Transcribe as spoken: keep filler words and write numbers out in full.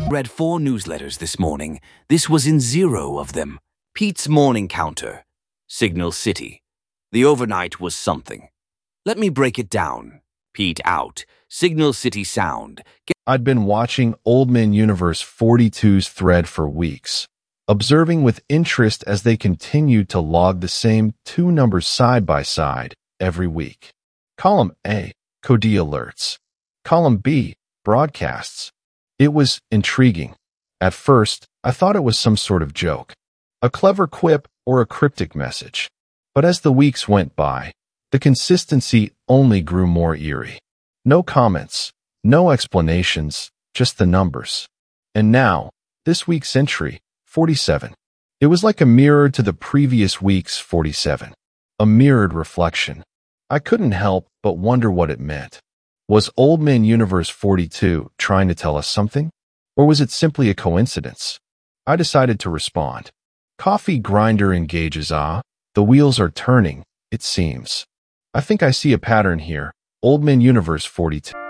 Read four newsletters this morning. This was in zero of them. Pete's morning counter. Signal City. The overnight was something. Let me break it down. Pete out. Signal City sound. Get I'd been watching Old Man Universe forty-two's thread for weeks, observing with interest as they continued to log the same two numbers side by side every week. Column A, Cody alerts. Column B, broadcasts. It was intriguing. At first, I thought it was some sort of joke, a clever quip or a cryptic message. But as the weeks went by, the consistency only grew more eerie. No comments, no explanations, just the numbers. And now, this week's entry, forty-seven. It was like a mirror to the previous week's forty-seven. A mirrored reflection. I couldn't help but wonder what it meant. Was Old Man Universe forty-two trying to tell us something? Or was it simply a coincidence? I decided to respond. Coffee grinder engages. Ah, the wheels are turning, it seems. I think I see a pattern here. Old Man Universe forty-two.